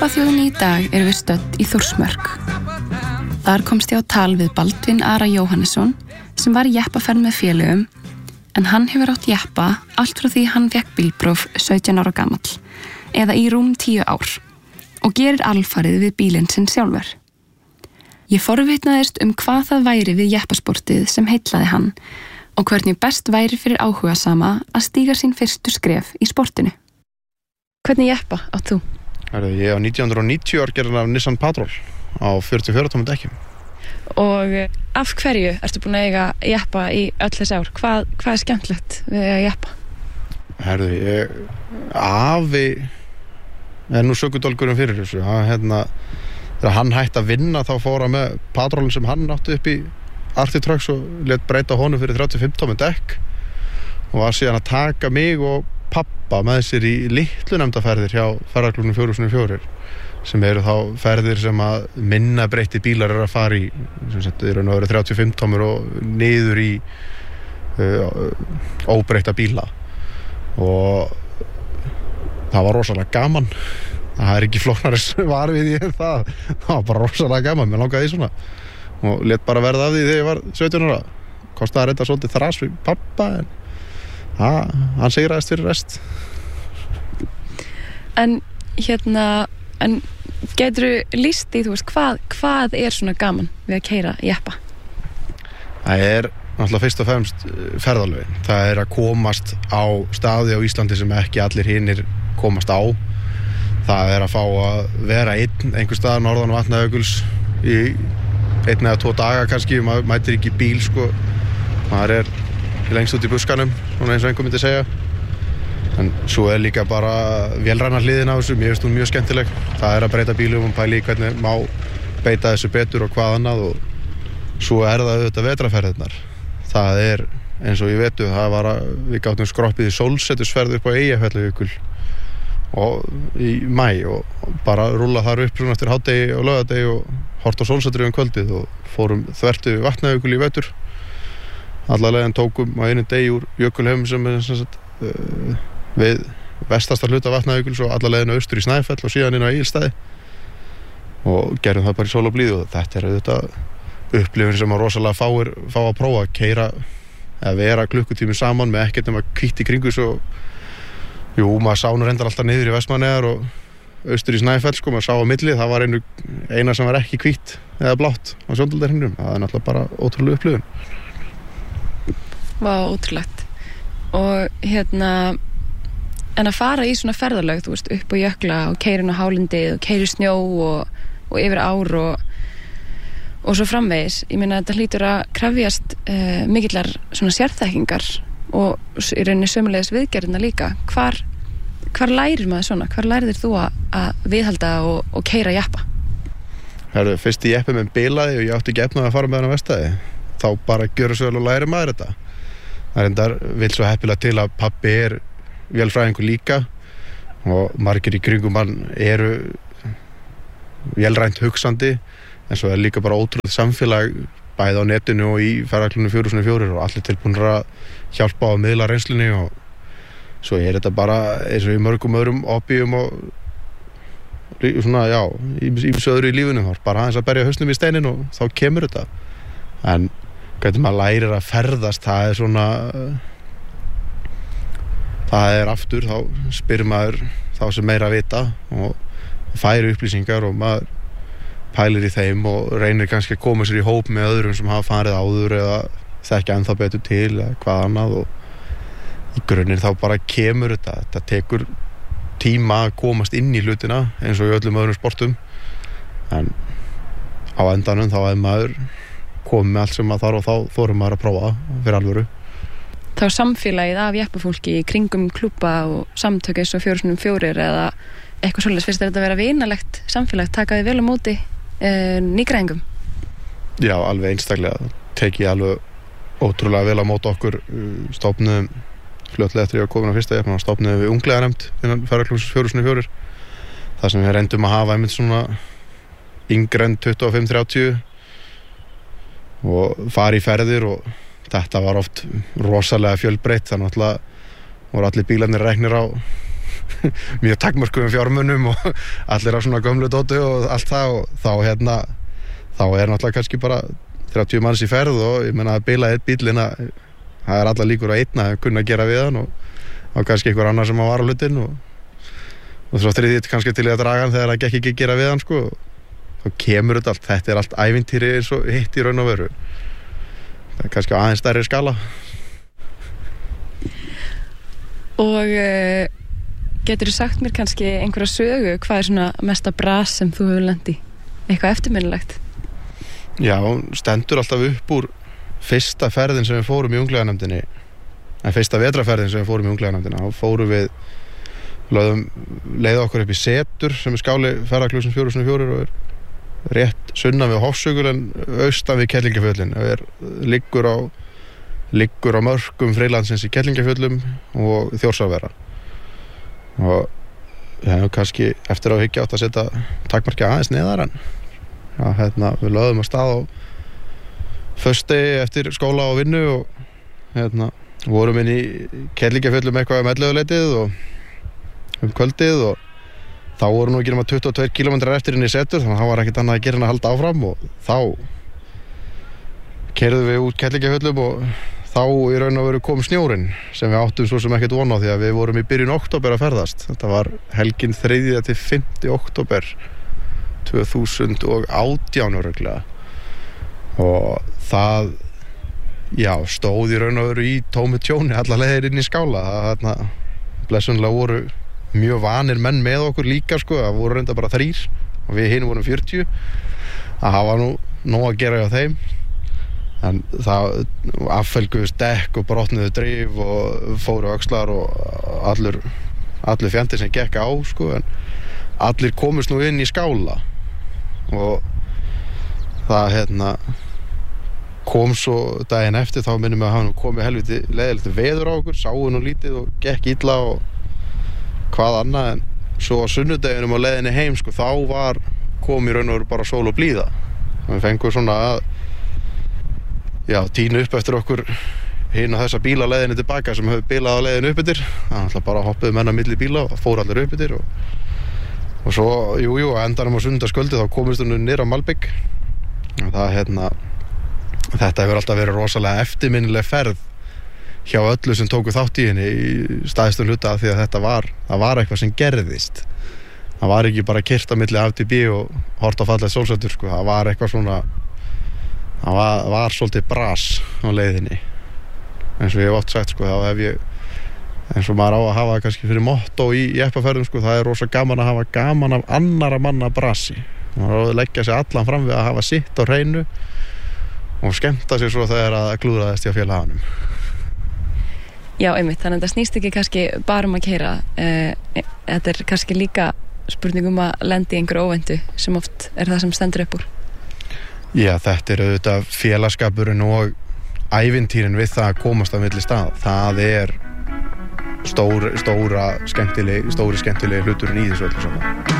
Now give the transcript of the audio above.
Jeppaþjóðinni í dag erum við stödd í Þórsmörk. Þar komst ég á tal við Baldvin Ara Jóhannesson sem var í jeppaferð með félögum, en hann hefur átt jeppa allt frá því hann fékk bílpróf 17 ára gamall, eða í rúm 10 ár, og gerir alfarið við bílinn sinn sjálfur. Ég forvitnaðist hvað það væri við jeppasportið sem heillaði hann og hvernig best væri fyrir áhugasama að stíga sín fyrstu skref í sportinu. Hvernig jeppa átt þú? Ég á 1990 gerðin af Nissan Patrol á 44 tómum dekkjum. Og af hverju ertu búin að eiga jeppa í öll þessi ár? Hvað er skemmtilegt við að jeppa? Afi er nú sökudólgurinn fyrir þessu. Þegar hann hætti að vinna þá fór hann með Patrolin sem hann átti upp í Arctic Trucks og lét breyta honum fyrir 35 tómum dekk og var síðan að taka mig og pappa með sér í litlu nefndaferðir hjá ferðarklúbbnum 404 sem eru þá ferðir sem að minna breytti bílar að fara í sem sagt eru nú 35 tómur og niður í óbreytta bíla og það var rosalega gaman. Það er ekki flóknari svar við ég það var bara rosalega gaman, mér langaði í svona og lét bara verða af því þegar ég var 17 ára. Kostaði að reynda svolítið þras við pappa en hann sigraðist fyrir rest. En geturðu lýst í, þú veist, hvað er svona gaman við að keyra jeppa? Það er náttúrulega fyrst og fremst ferðalögin. Það er að komast á staði á Íslandi sem ekki allir hinir komast á. Það er að fá að vera einhver staðar norðan Vatnajökuls í 1 eða 2 daga kannski, maður mætir ekki bíl sko, maður er lengst út í buskanum, svona eins og einhver myndi segja. En svo er líka bara vélræna hliðin á þessu, mér finnst hún mjög skemmtileg. Það er að breyta bílum og pæla í hvernig má beita þessu betur og hvað annað og svo er það auðvitað vetrarferðirnar. Það er, eins og ég vetu, við gáttum skroppið í sólsetusferð upp á Eyjafjallajökul og í maí og bara rúlla þar upp svona eftir hádegi og laugardegi og hort á sólsetur kvöldið og fórum þvert yfir Vatnajökul í vetur. Alla leiðin tókum á einu degi úr jökulheim sem er við vestasta hluta Vatnajökuls og alla leiðin austur í Snæfell og síðan inn á Egilsstaði og gerðum það bara í sól og blíðu og þetta er auðvitað upplifun sem að rosalega fá að prófa að keyra eða vera klukkutími saman með ekkert nema hvítt í kringu svo maður sá nú reyndar alltaf niður í Vestmannaeyjar og austur í Snæfell sko, maður sá á milli, það var eina sem var ekki hvítt eða blátt á Sjóndaldarhringnum. Það er náttúrulega bara ótrúlega upplifun. Vá, ótrúlegt. Og en að fara í svona ferðalög, þú veist, upp á jökla og keyra inn á hálendið og keyra í snjó og yfir ár og svo framvegis. Ég meina þetta hlýtur að krefjast mikillar svona sérþekkingar og í rauninni sömulegis viðgerðina líka. Hvar lærir maður svona? Hvar lærir þú að viðhalda og keyra jeppa? Fyrst í jeppi minn bilaði og ég átti ekki efnað að fara með hann á verkstæði. Þá bara gjöra svo vel og læri maður þetta. Það reyndar vil svo heppilega til að pabbi er vélfræðingur líka og margir í kringum hann eru vélrænt hugsandi en svo er líka bara ótrúlega samfélag bæði á netinu og í ferðarklúbbnum 404 og allir tilbúnir að hjálpa á að miðla reynslunni og svo er þetta bara eins og í mörgum öðrum hobbíum og svona, ýmsu öðru í lífinu þá bara aðeins að berja hausnum í steinin og þá kemur þetta. En hvernig maður lærir að ferðast, það er svona það er aftur, þá spyr maður þá sem meira vita og færi upplýsingar og maður pælir í þeim og reynir kannski að koma sér í hóp með öðrum sem hafa farið áður eða þekkja ennþá betur til eða hvað annað og í grunninn þá bara kemur þetta tekur tíma að komast inn í hlutina eins og í öllum öðrum sportum en á endanum þá er maður komið með allt sem maður þarf og þá þorum maður að prófa fyrir alvöru. Þá samfélagið af jeppafólki í kringum klúbba og samtök eins og 404 eða eitthvað svolítið, finnst þetta að vera vinalegt samfélag, takaði vel á móti nýgræðingum? Já, alveg einstaklega. Tekið alveg ótrúlega vel á móti okkur. Stofnuðum fljótlega eftir ég var komin á fyrsta jeppa, stofnuðum við ungleganemnd innan ferðarklúbbsins 404 þar sem við reyndum að hafa einmitt svona yngri en 25-30 og fara í ferðir og þetta var oft rosalega fjölbreytt, þannig að voru allir bílarnir reknir á mjög takmörkuðum fjármunum og allir á svona gömlu dóti og allt það og þá þá náttúrulega kannski bara 30 manns í ferð og ég meina að bila eitt bílina, það allar líkur á einn að kunna gera við hann og kannski einhver annar sem að vara hlutinn og svo þriðið kannski til að draga hann þegar það gekk ekki gera við hann sko, þá kemur þetta allt ævintýri eins og hitt í raun og veru, það kannski á aðeins stærri skala. Og geturðu sagt mér kannski einhverja sögu, hvað svona mesta bras sem þú hefur lent í? Eitthvað eftirminnilegt? Já, stendur alltaf upp úr fyrsta ferðin sem við fórum í unglinganefndinni, fyrsta vetrarferðin sem við fórum í unglinganefndina, þá fórum við leiða okkur upp í Setur sem skáli ferðaklúsum 404 og rétt sunnan við Hofsjökul en austan við Kerlingafjöllin liggur á mörkum Friðlandsins í Kerlingafjöllum og Þjórsárvera og kannski eftir að hyggja átt að setja takmarki aðeins neðar en við lögðum að stað á föstudegi eftir skóla og vinnu og vorum inn í Kerlingafjöllum eitthvað 11:00 og kvöldið og þá voru nú ekki nema 22 kilometrar eftir inn í Setur þannig að það var ekkert annað að gera en að halda áfram og þá keyrðum við út Kerlingafjöllum og þá í raun og veru kom snjórinn sem við áttum svo sem ekkert von á því að við vorum í byrjun október að ferðast. Þetta var helgin 3. til 5. október 2018 örugglega og það stóð í raun og veru í tómu tjóni alla leiðir inn í skála. Það blessunlega voru mjög vanir menn með okkur líka sko, það voru reynda bara 3 og við hinn vorum 40 það var nú nóg að gera hjá þeim en það affelguðust dekk og brotnuðu drif og fóru öxlar og allur fjandi sem gekk á sko, en allir komust nú inn í skála og það kom svo daginn eftir þá minnum við að hafa komið helviti leiðilegt veður á okkur, sáum nú lítið og gekk illa og hvað annað en svo á sunnudeginum á leiðinni heim sko, þá kom í raun og veru bara sól og blíða og við fengum svona að tínu upp eftir okkur hinn og þessa bíla leiðinni tilbaka sem höfðu bilað á leiðinni upp yfir þannig að bara hoppuðu menn á milli bíla og fóru allir upp yfir og svo, endanum á sunnudagskvöldi þá komist hún niður á Malbygg og það þetta hefur alltaf verið rosalega eftirminnileg ferð hjá öllu sem tóku þátt í henni í stæðstum hluta því að það var eitthvað sem gerðist það var ekki bara keyrt á milli FDB og hort á fallegt sólsetur sko, það var eitthvað svona það var svolítið bras á leiðinni eins og ég hef oft sagt sko, þá hef ég eins og maður á að hafa kannski fyrir motto í jeppaferðum sko, það rosa gaman að hafa gaman af annara manna brasi maður á að leggja sig allan fram við að hafa sitt á hreinu og skemmta sig svo þegar að klúðraðist hjá félaganum. Já, einmitt, þannig að það snýst ekki kannski bara að keyra þetta kannski líka spurning að lenda í einhverju óvæntu sem oft það sem stendur upp úr. Já, þetta auðvitað félagskapurinn og ævintýrin við það að komast á milli stað. Það stóri skemmtilegi hluturinn í þessu öllu saman.